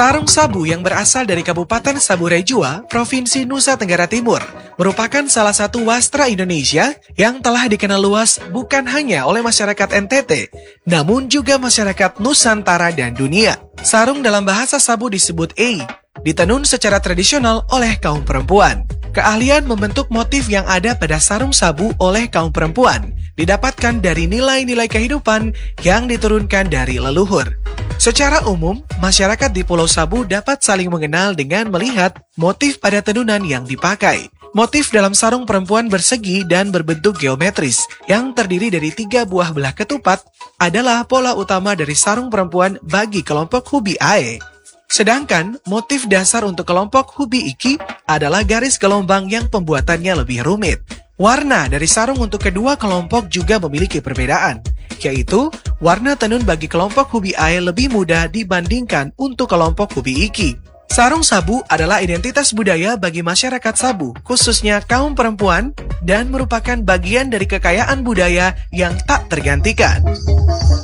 Sarung sabu yang berasal dari Kabupaten Saburai Jua, Provinsi Nusa Tenggara Timur, merupakan salah satu wastra Indonesia yang telah dikenal luas bukan hanya oleh masyarakat NTT, namun juga masyarakat Nusantara dan dunia. Sarung dalam bahasa Sabu disebut ei, ditenun secara tradisional oleh kaum perempuan. Keahlian membentuk motif yang ada pada sarung sabu oleh kaum perempuan didapatkan dari nilai-nilai kehidupan yang diturunkan dari leluhur. Secara umum, masyarakat di Pulau Sabu dapat saling mengenal dengan melihat motif pada tenunan yang dipakai. Motif dalam sarung perempuan bersegi dan berbentuk geometris yang terdiri dari 3 buah belah ketupat adalah pola utama dari sarung perempuan bagi kelompok Hubi Ae. Sedangkan motif dasar untuk kelompok Hubi Iki adalah garis gelombang yang pembuatannya lebih rumit. Warna dari sarung untuk kedua kelompok juga memiliki perbedaan, yaitu warna tenun bagi kelompok Hubi Ae lebih mudah dibandingkan untuk kelompok Hubi Iki. Sarung sabu adalah identitas budaya bagi masyarakat Sabu, khususnya kaum perempuan, dan merupakan bagian dari kekayaan budaya yang tak tergantikan.